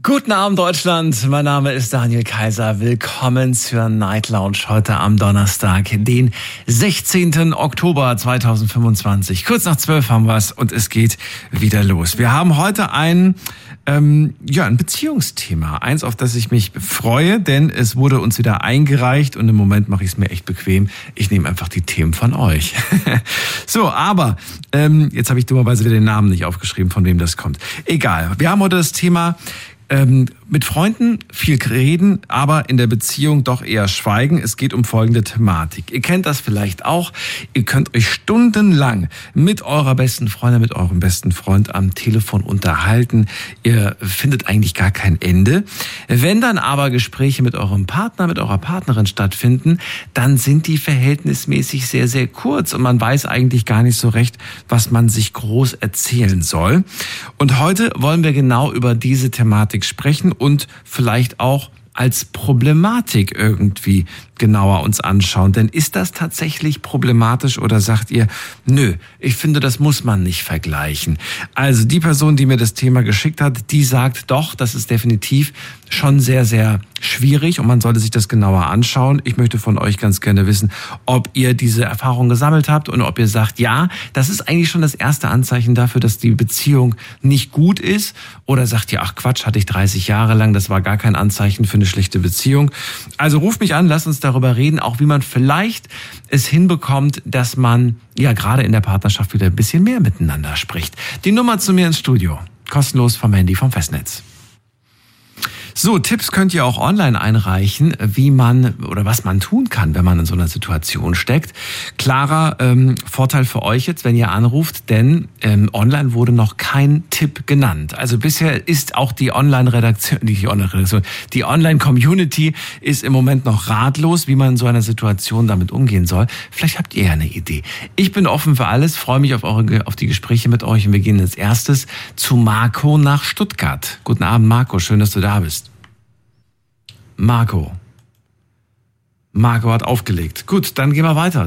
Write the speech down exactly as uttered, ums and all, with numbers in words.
Guten Abend, Deutschland. Mein Name ist Daniel Kaiser. Willkommen zur Night Lounge heute am Donnerstag, den sechzehnten Oktober zweitausendfünfundzwanzig. Kurz nach zwölf haben wir es und es geht wieder los. Wir haben heute ein, ähm, ja, ein Beziehungsthema. Eins, auf das ich mich freue, denn es wurde uns wieder eingereicht und im Moment mache ich es mir echt bequem. Ich nehme einfach die Themen von euch. So, aber ähm, jetzt habe ich dummerweise wieder den Namen nicht aufgeschrieben, von wem das kommt. Egal. Wir haben heute das Thema Ähm, mit Freunden viel reden, aber in der Beziehung doch eher schweigen. Es geht um folgende Thematik. Ihr kennt das vielleicht auch. Ihr könnt euch stundenlang mit eurer besten Freundin, mit eurem besten Freund am Telefon unterhalten. Ihr findet eigentlich gar kein Ende. Wenn dann aber Gespräche mit eurem Partner, mit eurer Partnerin stattfinden, dann sind die verhältnismäßig sehr, sehr kurz und man weiß eigentlich gar nicht so recht, was man sich groß erzählen soll. Und heute wollen wir genau über diese Thematik sprechen und vielleicht auch als Problematik irgendwie genauer uns anschauen. Denn ist das tatsächlich problematisch oder sagt ihr, nö, ich finde, das muss man nicht vergleichen. Also die Person, die mir das Thema geschickt hat, die sagt doch, das ist definitiv schon sehr, sehr schwierig und man sollte sich das genauer anschauen. Ich möchte von euch ganz gerne wissen, ob ihr diese Erfahrung gesammelt habt und ob ihr sagt, ja, das ist eigentlich schon das erste Anzeichen dafür, dass die Beziehung nicht gut ist. Oder sagt ihr, ach Quatsch, hatte ich dreißig Jahre lang, das war gar kein Anzeichen für eine schlechte Beziehung. Also ruft mich an, lasst uns darüber reden, auch wie man vielleicht es hinbekommt, dass man ja gerade in der Partnerschaft wieder ein bisschen mehr miteinander spricht. Die Nummer zu mir ins Studio, kostenlos vom Handy, vom Festnetz. So, Tipps könnt ihr auch online einreichen, wie man oder was man tun kann, wenn man in so einer Situation steckt. Klarer ähm, Vorteil für euch jetzt, wenn ihr anruft, denn ähm, online wurde noch kein Tipp genannt. Also bisher ist auch die Online-Redaktion, die Online-Redaktion, die Online-Community ist im Moment noch ratlos, wie man in so einer Situation damit umgehen soll. Vielleicht habt ihr ja eine Idee. Ich bin offen für alles, freue mich auf eure, auf die Gespräche mit euch und wir gehen als erstes zu Marco nach Stuttgart. Guten Abend, Marco, schön, dass du da bist. Marco. Marco hat aufgelegt. Gut, dann gehen wir weiter.